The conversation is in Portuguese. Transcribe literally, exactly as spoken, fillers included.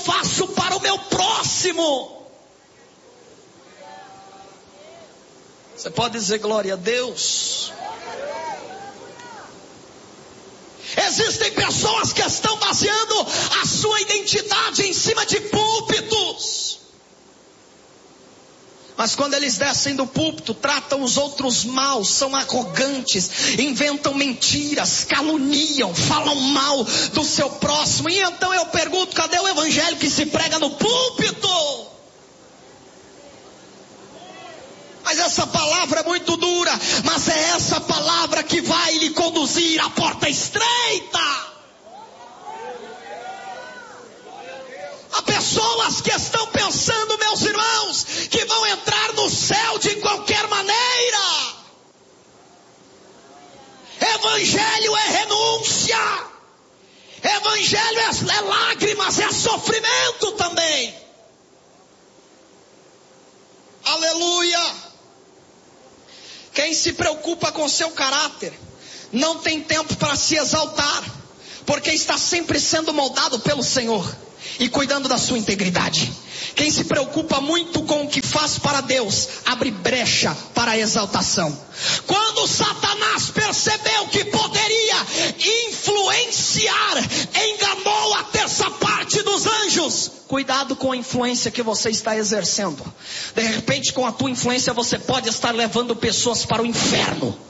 faço para o meu próximo. Você pode dizer glória a Deus? Existem pessoas que estão baseando a sua identidade em cima de púlpitos. Mas quando eles descem do púlpito, tratam os outros mal, são arrogantes, inventam mentiras, caluniam, falam mal do seu próximo. E então eu pergunto, cadê o evangelho que se prega no púlpito? Mas essa palavra é muito dura, mas é essa palavra que vai lhe conduzir à porta estreita. Há pessoas que estão pensando, meus irmãos, que vão entrar no céu de qualquer maneira. Evangelho é renúncia. Evangelho é, é lágrimas, é sofrimento também. Aleluia. Quem se preocupa com seu caráter não tem tempo para se exaltar, porque está sempre sendo moldado pelo Senhor e cuidando da sua integridade. Quem se preocupa muito com o que faz para Deus, abre brecha para a exaltação. Quando Satanás percebeu que poderia influenciar, enganou a terça parte dos anjos. Cuidado com a influência que você está exercendo. De repente, com a tua influência, você pode estar levando pessoas para o inferno.